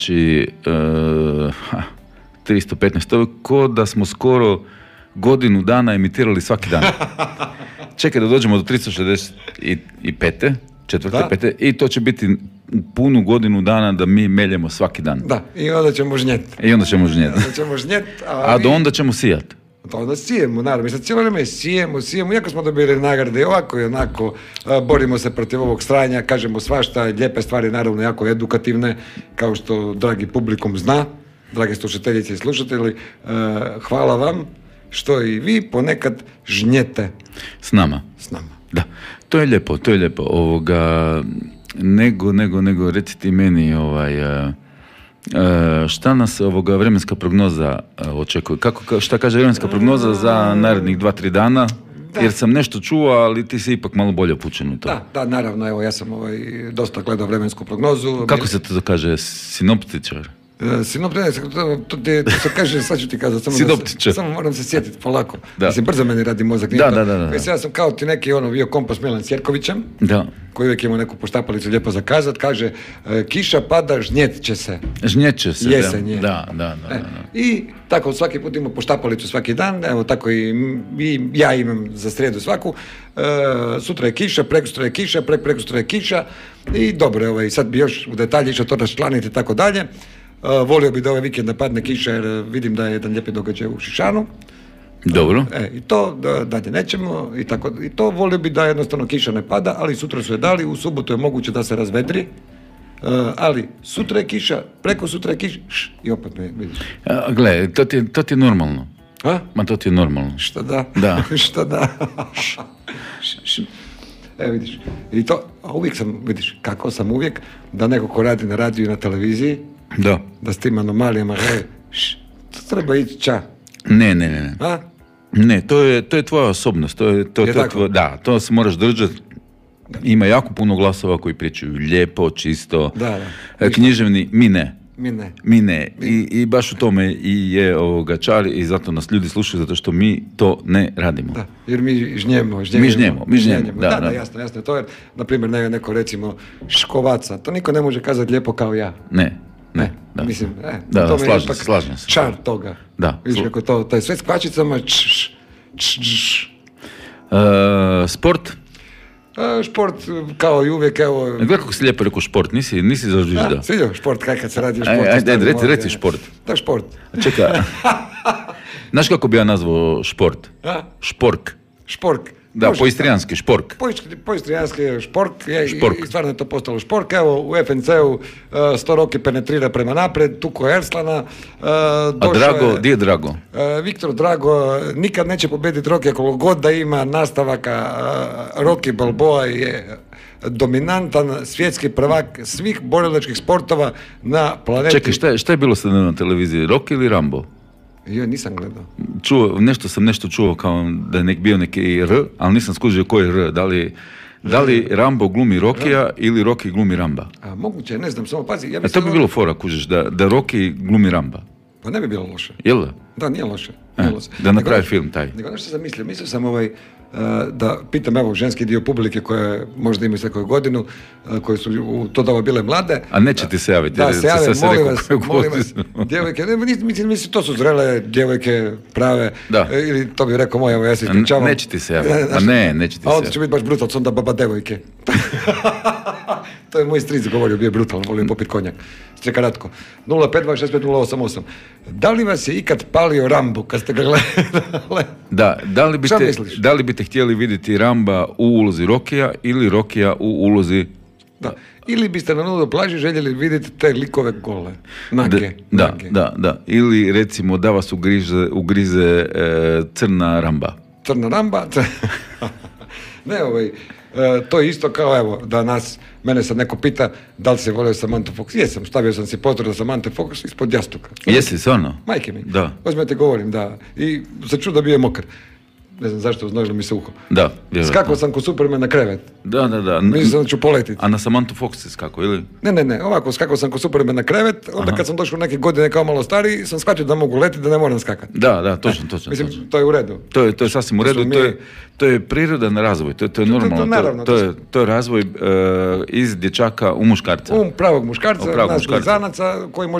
Znači, 315, to je ko da smo skoro godinu dana emitirali svaki dan. Čekaj da dođemo do 365. četvrte, pete, i to će biti punu godinu dana da mi meljemo svaki dan. Da, i onda ćemo žnjeti. A do onda ćemo sijati. Onda sijemo, naravno. Mislim, cijelo vrijeme sijemo, iako smo dobili nagrade ovako i onako, borimo se protiv ovog stranja, kažemo svašta, lijepe stvari, naravno, jako edukativne, kao što dragi publikum zna, drage slušateljice i slušatelji, hvala vam što i vi ponekad žnjete. S nama. Da, to je lijepo. Nego, reci ti meni, šta nas vremenska prognoza očekuje? Šta kaže vremenska prognoza za narednih 2-3 dana? Da. Jer sam nešto čuo, ali ti si ipak malo bolje upućen u to. Da, naravno, evo, ja sam dosta gledao vremensku prognozu. Kako se to kaže? Sinoptičar? To se kaže, sad ću ti kazati, samo moram se sjetiti polako. Da. Mislim, brzo meni radi mozak. Da. Mislim, ja sam kao ti neki bio kompas Milan Sjerkovićem, koji uvijek ima neku poštapalicu lijepo zakazat, kaže, kiša pada, žnjet će se. Jesen je. Da. I tako svaki put imamo poštapalicu svaki dan, evo tako i ja imam za srijedu svaku, sutra je kiša, prekosutra je kiša, prekosutra je kiša i dobro, sad bi još u detalje išao to raščlaniti i tako dalje. Volio bi da ovaj vikend napadne kiša jer vidim da je jedan lijepi događaj u Šišanu. Dobro. I to dalje nećemo i to volio bi da jednostavno kiša ne pada, ali sutra su je dali, u subotu je moguće da se razvedri, ali sutra je kiša, preko sutra je kiša i opet me vidiš. Gle, to ti je normalno. A? Ma to ti je normalno. Što da? Da. Što da? Vidiš, i to, a uvijek sam, vidiš, kako sam uvijek, da neko ko radi na radiju i na televiziji, da s tim anomalijama, to treba ići ča. Ne. A? Ne, to je tvoja osobnost, to se moraš držati. Ima jako puno glasova koji pričaju lijepo, čisto, književni, mi ne. I baš u tome i je čar i zato nas ljudi slušaju, zato što mi to ne radimo. Da, jer mi žnjemo. Mi žnjemo. Da, jasno. To je, na primjer, neko recimo Škovaca, to niko ne može kazati lijepo kao ja. Ne. Mislim, slažem se. Čar toga. Da. Vidiš kako to je sve s kvačicama, Sport? Šport, kao i uvijek, evo... Gledaj kako si lijepo rekao šport, nisi zažvižda. Sviđa, šport, kad se radi o športu. Ajde, reci šport. Da, šport. Čekaj, znaš kako bi ja nazvao šport? Špork. Da, po istrijanski, špork. Po istrijanski je špork. I stvarno je to postalo špork. Evo, u FNC-u 100 roki penetrira prema napred, tuko Erslana. A Drago, gdje je Drago? Viktor Drago nikad neće pobediti Roki, koliko god da ima nastavaka. Rocky Balboa je dominantan svjetski prvak svih borilačkih sportova na planeti. Čekaj, šta je bilo sad na televiziji? Rocky ili Rambo? Ja nisam gledao. Nešto čuo kao da je bio neki R, ali nisam skužio koji je R. Da li Rambo glumi Rokija ili Rocky glumi Ramba? Moguće, ne znam, samo pazi. To bi bilo fora, kužiš, da Rocky glumi Ramba. Pa ne bi bilo loše. Jel da? Da, nije loše. Da napravi film taj. Nego nešto sam mislio sam da pitam evo ženski dio publike koje možda imaju svakoju godinu, koje su u to doba bile mlade. A neće ti se javiti. Da, se jave, molim vas. Djevojke, mislim, to su zrele djevojke prave. Da. Ili to bi rekao moj, evo ja se ispričavam. Neće ti se javiti. Neće ti se javiti. A onda će biti baš brutal, onda baba devojke. To je moj stric govorio, bio je brutal, volio popit konjak. Streka Ratko. 052650888. Da li vas je ikad palio Rambo kad ste ga gledali? Da, da li biste htjeli vidjeti Ramba u ulozi Rokija ili Rokija u ulozi... Da. Ili biste na nudo plaži željeli vidjeti te likove gole. Nage. Da. Ili recimo da vas ugrize crna Ramba. Crna Ramba? Ne, to je isto kao, evo, da mene sad neko pita da li se volio Samantha Fox. Jesam, stavio sam si pozdrav za Samantha Fox ispod jastuka. Jesi, stvarno? Majke mi. Da. Ozmete govorim, da. I za čuda bio je mokar. ne znam zašto, uznojilo mi se uho. Da, vjerojatno. Skakao sam ko Superman na krevet. Da. Mislim da ću poletiti. A na Samantha Fox si skakao, ili? Ne, ovako, skakao sam ko Superman na krevet, onda kad sam došao neke godine kao malo stariji, sam shvatio da mogu letiti, da ne moram skakati. Da, točno. Mislim, to je u redu. To je sasvim u redu, to je prirodan razvoj, to je normalno. To je razvoj iz dječaka u muškarca. Pravog muškarca, nas blizanaca, koji može